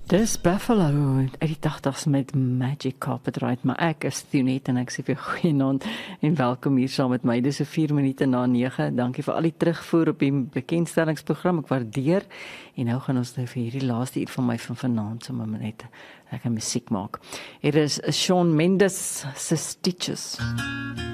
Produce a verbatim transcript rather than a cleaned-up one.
Dis Buffalo uit die tagtigs met Magic Carpet Ride, maar ek is Thionet en ek sê vir goeienaand en welkom hier saam met my. Dis so vier minute na nege. Dankie vir al die terugvoer op die bekendstellingsprogram. Ek waardeer. En nou gaan ons nou vir hierdie laaste uur van my van vanaand sommer net lekker musiek maak. Hier is Shawn Mendes se Stitches.